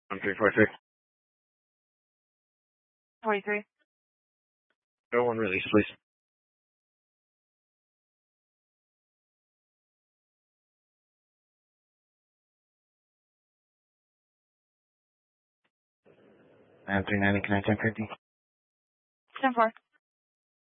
1343. 43. Go one release, please. And 390, connect 1050. 10-4.